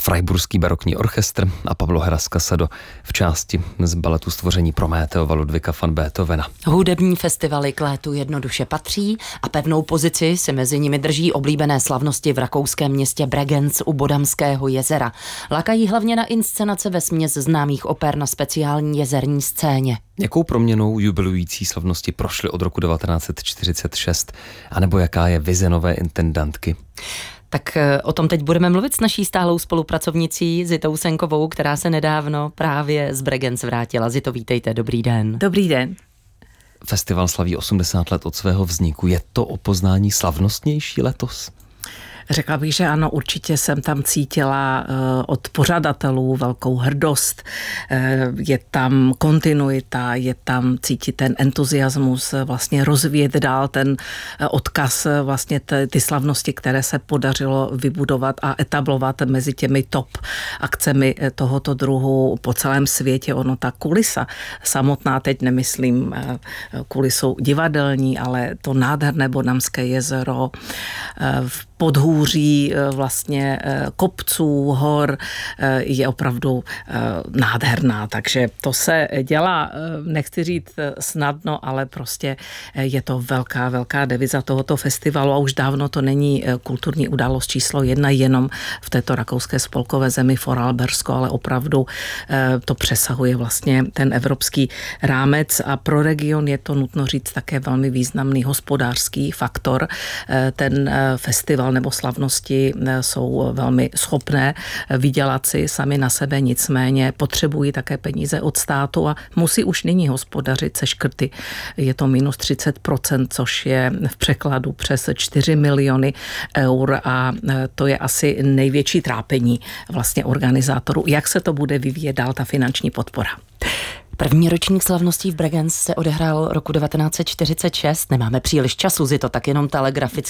Freiburský barokní orchestr a Pablo Heras Casado v části z baletu Stvoření Prométeova Ludwiga van Beethovena. Hudební festivaly k létu jednoduše patří a pevnou pozici si mezi nimi drží oblíbené slavnosti v rakouském městě Bregenz u Bodamského jezera. Lákají hlavně na inscenace vesměs známých oper na speciální jezerní scéně. Jakou proměnou jubilující slavnosti prošly od roku 1946, anebo jaká je vize nové intendantky? Tak o tom teď budeme mluvit s naší stálou spolupracovnicí Zitou Senkovou, která se nedávno právě z Bregenz vrátila. Zito, vítejte, dobrý den. Dobrý den. Festival slaví 80 let od svého vzniku. Je to o poznání slavnostnější letos? Řekla bych, že ano, určitě jsem tam cítila od pořadatelů velkou hrdost. Je tam kontinuita, je tam cítit ten entuziasmus, vlastně rozvíjet dál ten odkaz, vlastně ty slavnosti, které se podařilo vybudovat a etablovat mezi těmi top akcemi tohoto druhu po celém světě. Ono, ta kulisa samotná, teď nemyslím kulisu divadelní, ale to nádherné Bodamské jezero v podhůří vlastně kopců, hor je opravdu nádherná, takže to se dělá, nechci říct snadno, ale prostě je to velká deviza tohoto festivalu a už dávno to není kulturní událost číslo 1 jenom v této rakouské spolkové zemi Vorarlbersko, ale opravdu to přesahuje vlastně ten evropský rámec a pro region je to nutno říct také velmi významný hospodářský faktor. Ten festival nebo slavnosti jsou velmi schopné vydělat si sami na sebe, nicméně potřebují také peníze od státu a musí už nyní hospodařit se škrty. Je to minus 30%, což je v překladu přes 4 miliony eur a to je asi největší trápení vlastně organizátorů. Jak se to bude vyvíjet dál, ta finanční podpora? První ročník slavností v Bregenz se odehrál roku 1946. Nemáme příliš času, Zito, tak jenom telegraficky.